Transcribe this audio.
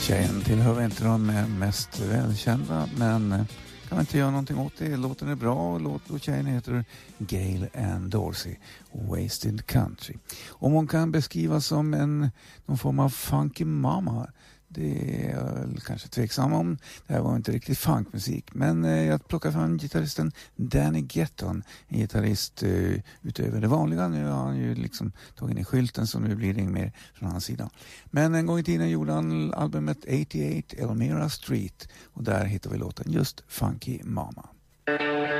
Tjejen tillhör inte de mest välkända, men kan man inte göra någonting åt det. Låten är bra och tjejen heter Gail Ann Dorsey, Wasted Country. Om hon kan beskrivas som någon form av funky mama, det är jag kanske tveksam om. Det här var inte riktigt funkmusik, men jag plockar fram gitarristen Danny Getton, en gitarrist utöver det vanliga. Nu har han ju liksom tagit ner skylten, så nu blir det mer från hans sida. Men en gång i tiden gjorde han albumet 88 Elmira Street, och där hittar vi låten just Funky Mama.